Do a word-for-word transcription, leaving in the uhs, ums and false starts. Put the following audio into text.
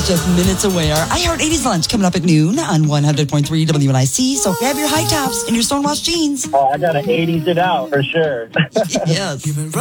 just minutes away. Our iHeart eighties lunch coming up at noon on one hundred point three W N I C. So grab your high tops and your Stonewashed jeans. Oh, I got to eighties it out for sure. Yes.